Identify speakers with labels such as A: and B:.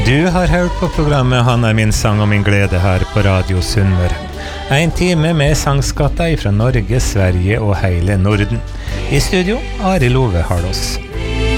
A: Du har hørt på programmet Han min sang og min glede her på Radio Sunnmøre. En time med sangskatter fra Norge, Sverige og hele Norden. I studio, Arild Ove Harlås.